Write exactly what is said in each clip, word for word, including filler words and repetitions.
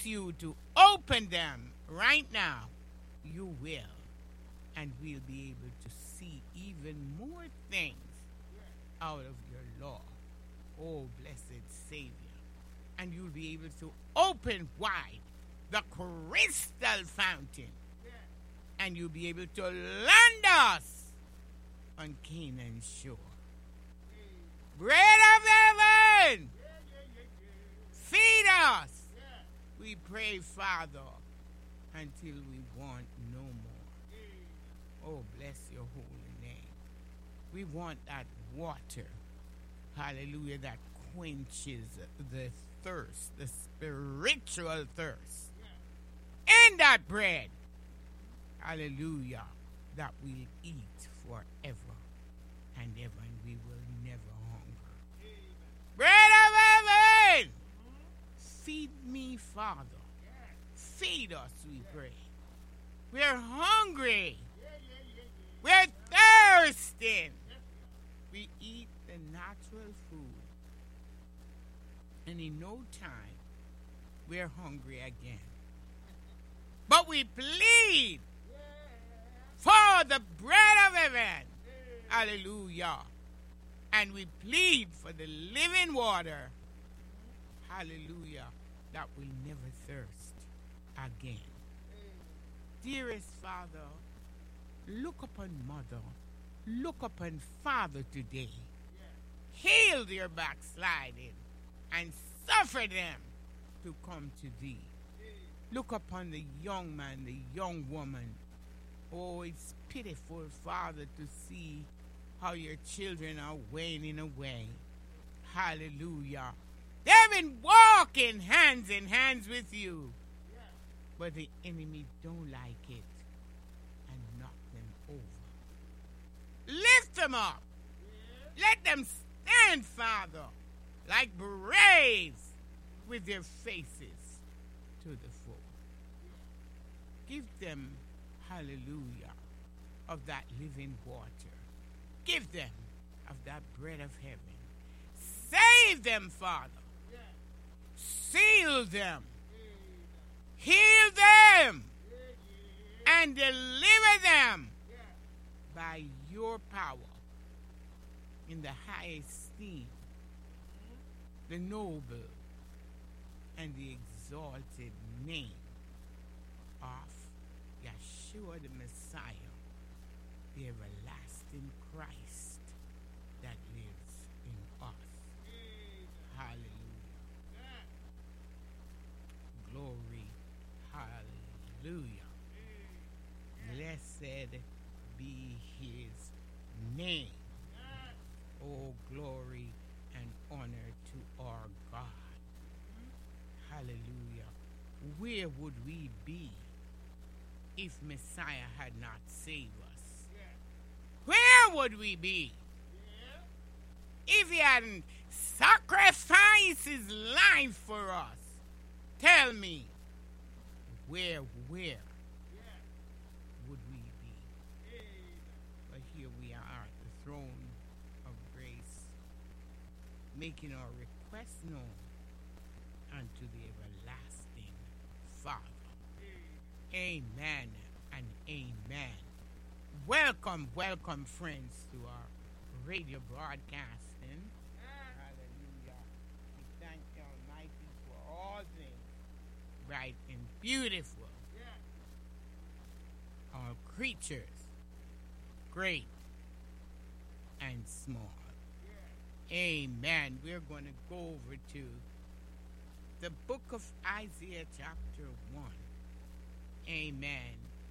you to open them right now, you will. And we'll be able to see even more things out of your law. Oh, blessed Savior. And you'll be able to open wide the crystal fountain. And you'll be able to land us on Canaan's shore. Bread of heaven, feed us. We pray, Father, until we want no more. Oh, bless your holy name. We want that water, hallelujah, that quenches the thirst, the spiritual thirst. And that bread, hallelujah, that we'll eat forever and ever, and we will never hunger. Bread of heaven, feed me, Father. Feed us, we pray. We're hungry. We're thirsting. We eat the natural food. And in no time, we're hungry again. But we plead for the bread of heaven. Hallelujah. And we plead for the living water. Hallelujah. That will never thirst again. Dearest Father, look upon Mother. Look upon Father today. Heal their backsliding and suffer them to come to thee. Look upon the young man, the young woman. Oh, it's pitiful, Father, to see how your children are waning away. Hallelujah. They've been walking hands in hands with you. But the enemy don't like it and knock them over. Lift them up. Let them stand, Father, like braves with their faces to the full. Give them, hallelujah, of that living water. Give them of that bread of heaven. Save them, Father. Seal them. Heal them. And deliver them by your power in the high esteem, the noble and the exalted name of Yeshua the Messiah, the everlasting Christ that lives in us. Hallelujah. Glory. Hallelujah. Blessed be his name. Oh, glory and honor to our God. Hallelujah. Where would we be if Messiah had not saved us? Where would we be if he hadn't sacrificed his life for us? Tell me, where, where would we be? But here we are at the throne of grace, making our requests known unto the everlasting Father. Amen and amen. Welcome, welcome, friends, to our radio broadcasting. Hallelujah. We thank the Almighty for all things right and beautiful. All creatures, great and small. Amen. We're going to go over to the book of Isaiah chapter one. Amen.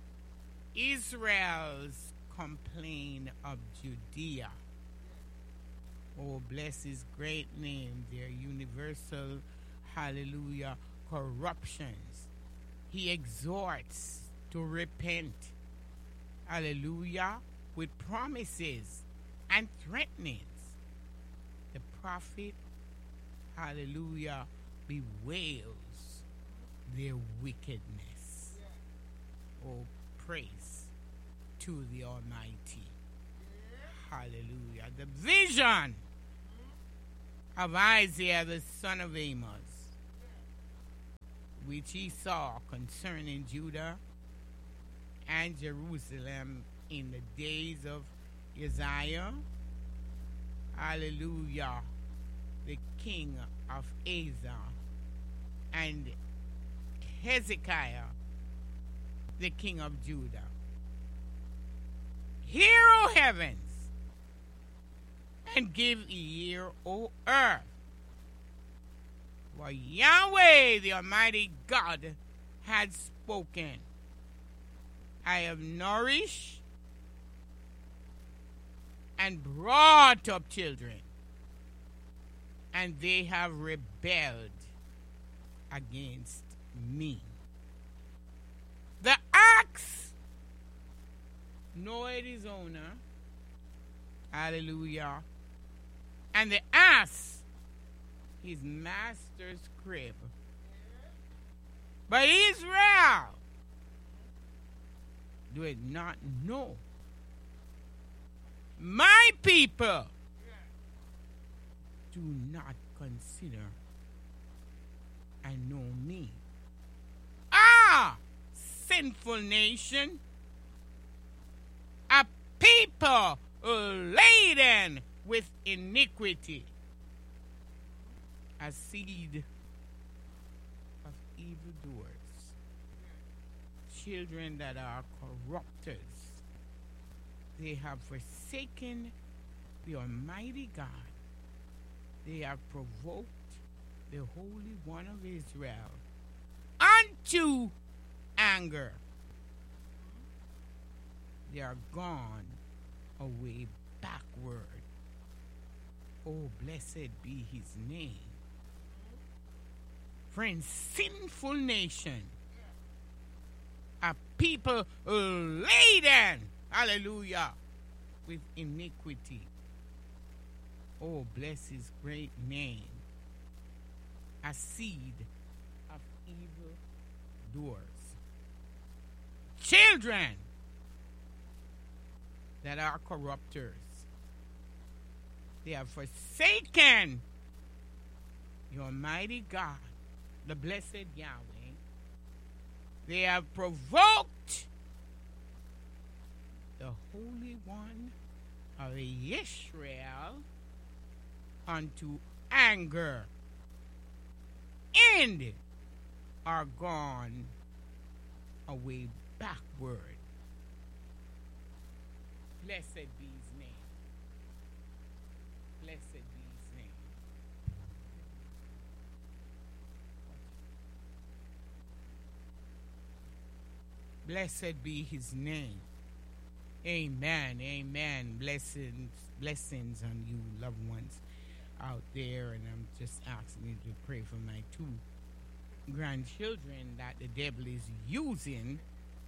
Israel's complaint of Judea. Oh, bless his great name, their universal, hallelujah, corruptions. He exhorts to repent, hallelujah, with promises and threatenings. The prophet, hallelujah, bewails their wickedness. Oh, praise to the Almighty. Hallelujah. The vision of Isaiah, the son of Amos, which he saw concerning Judah and Jerusalem in the days of Uzziah, hallelujah, the king of Asa, and Hezekiah, the king of Judah. Hear, O heavens, and give ear, O earth. For Yahweh, the Almighty God, had spoken. I have nourished and brought up children, and they have rebelled against me. The ox knoweth his owner, hallelujah, and the ass his master's crib. But Israel doeth not know. My people do not consider and know me. Ah, sinful nation, a people laden with iniquity, a seed of evildoers, children that are corrupters. They have forsaken the Almighty God. They have provoked the Holy One of Israel unto anger. They are gone away backward. Oh, blessed be his name. Friends, sinful nation, a people laden, hallelujah, with iniquity. Oh, bless his great name. A seed of evil doers. Children that are corrupters. They have forsaken the Almighty God, the blessed Yahweh. They have provoked the Holy One of Israel unto anger, and are gone away backward. Blessed be his name. Blessed be his name. Blessed be his name. Amen. Amen. Blessings, blessings on you, loved ones out there. And I'm just asking you to pray for my two grandchildren that the devil is using.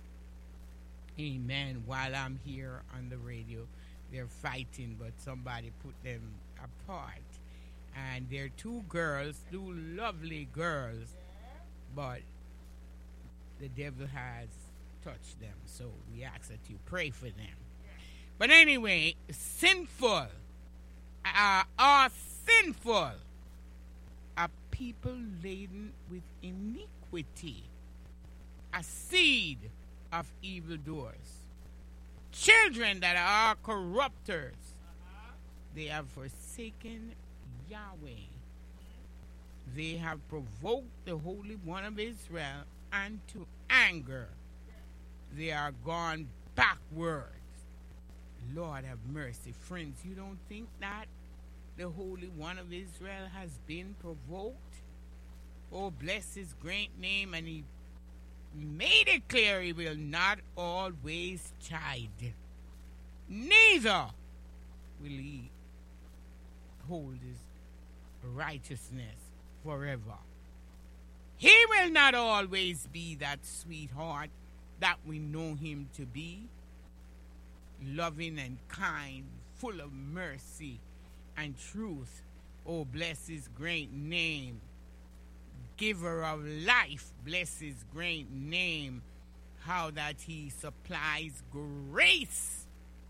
Amen. While I'm here on the radio, they're fighting, but somebody put them apart. And they're two girls, two lovely girls, but the devil has touched them. So we ask that you pray for them. But anyway, sinful uh, are sinful are people laden with iniquity, a seed of evildoers, children that are corrupters. They have forsaken Yahweh. They have provoked the Holy One of Israel unto anger. They are gone backwards. Lord have mercy. Friends, you don't think that the Holy One of Israel has been provoked? Oh, bless his great name. And he made it clear he will not always chide. Neither will he hold his righteousness forever. He will not always be that sweetheart that we know him to be, loving and kind, full of mercy and truth. Oh, bless his great name. Giver of life, bless his great name. How that he supplies grace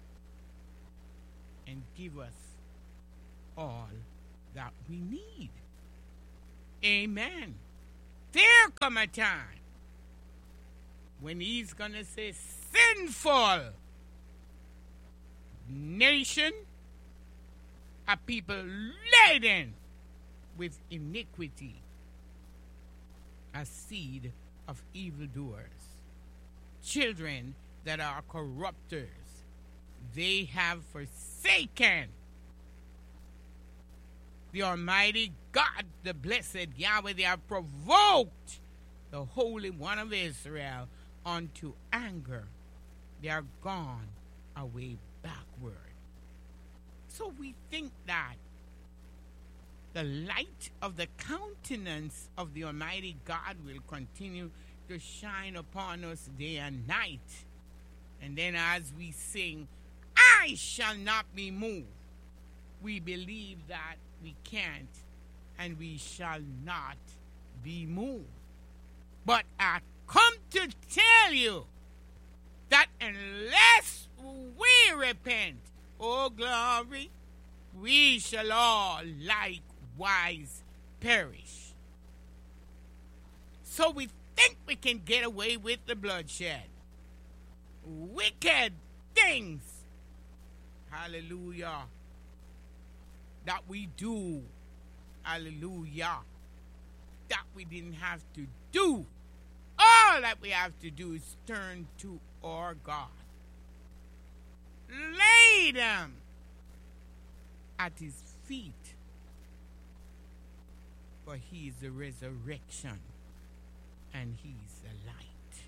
and give us all that we need. Amen. there come a time when he's going to say, sinful nation, a people laden with iniquity, a seed of evildoers, children that are corrupters. They have forsaken the Almighty God, the blessed Yahweh. They have provoked the Holy One of Israel unto anger. They are gone away backward. So we think that the light of the countenance of the Almighty God will continue to shine upon us day and night. And then as we sing, I shall not be moved, we believe that we can't and we shall not be moved. But I come to tell you that unless we repent, oh glory, we shall all likewise perish. So we think we can get away with the bloodshed. Wicked things, hallelujah, that we do, hallelujah, that we didn't have to do. All that we have to do is turn to our God. Lay them at his feet, for he is the resurrection and he's the light.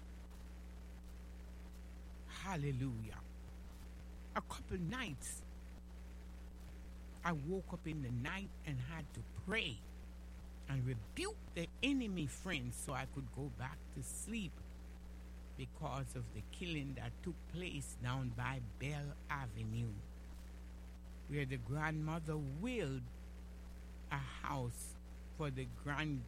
Hallelujah. A couple nights I woke up in the night and had to pray and rebuke the enemy, friends, so I could go back to sleep because of the killing that took place down by Bell Avenue, where the grandmother willed a house for the granddaughter,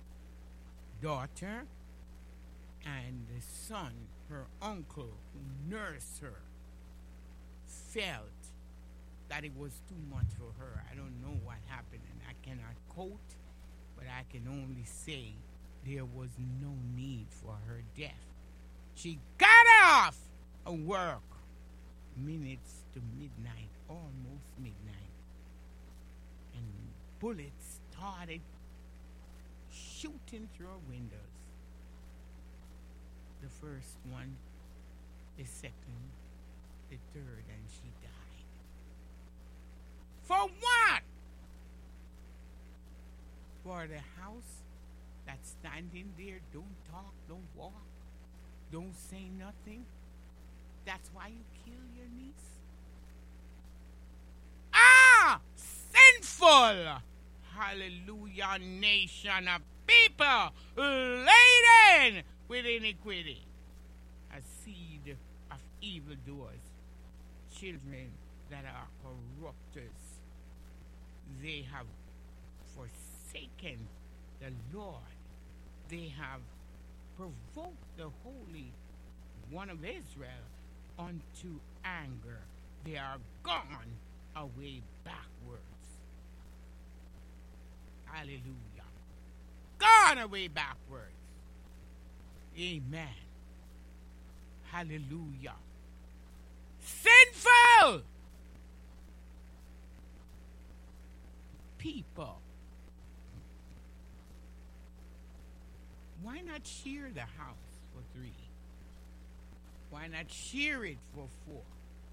and the son, her uncle, who nursed her, felt that it was too much for her. I don't know what happened, and I cannot quote, but I can only say there was no need for her death. She got off of work minutes to midnight, almost midnight, and bullets started shooting through her windows. The first one, the second, the third, and she died. For what? For the house that's standing there, don't talk, don't walk, don't say nothing. That's why you kill your niece? Ah! Sinful! Hallelujah, nation of people laden with iniquity, a seed of evildoers, children that are corrupters. They have forsaken the Lord. They have provoked the Holy One of Israel unto anger. They are gone away backwards. Hallelujah. Gone away backwards. Amen. Hallelujah. Sinful people. Why not share the house for three? Why not share it for four?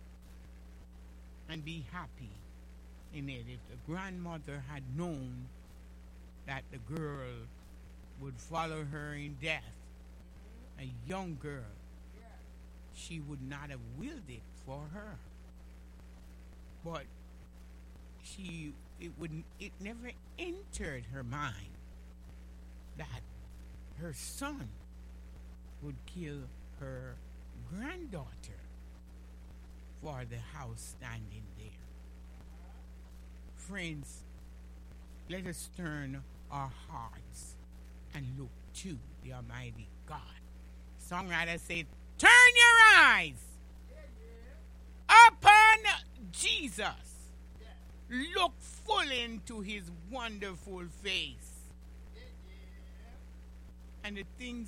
And be happy in it. If the grandmother had known that the girl would follow her in death, a young girl, she would not have willed it for her. But she, it wouldn't, it never entered her mind that her son would kill her granddaughter for the house standing there. Friends, let us turn our hearts and look to the Almighty God. Songwriter said, turn your eyes upon Jesus. Look full into his wonderful face. and the things